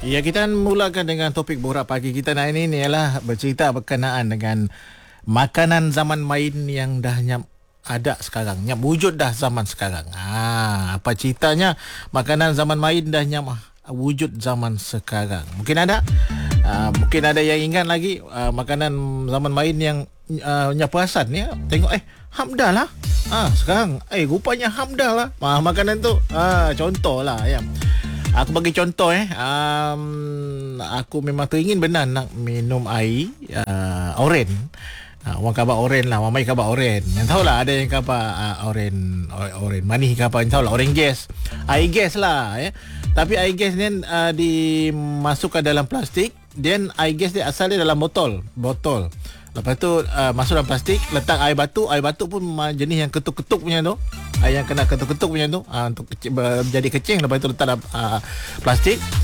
Ya, kita mulakan dengan topik borak pagi kita hari ini ialah bercerita berkenaan dengan makanan zaman main yang dah ada sekarang. Wujud dah zaman sekarang. Apa ceritanya makanan zaman main dah wujud zaman sekarang. Mungkin ada yang ingat lagi makanan zaman main yang perasan ya. Tengok Hamdah lah. Sekarang rupanya Hamdah lah. Makanan tu contoh lah ya. Aku bagi contoh aku memang teringin benar nak minum air oren. Orang khabar oren lah, orang mai khabar oren. Yang tahulah ada yang khabar oren manis ke apa, yang tahulah oren gas. Air gas lah ya. Tapi air gas ni dimasukkan dalam plastik, dan air gas dia asal dia dalam botol. Lepas tu masuk dalam plastik, letak air batu pun jenis yang ketuk-ketuk punya tu. Yang kena ketuk-ketuk punya tu untuk jadi kecing. Lepas tu letak dalam plastik.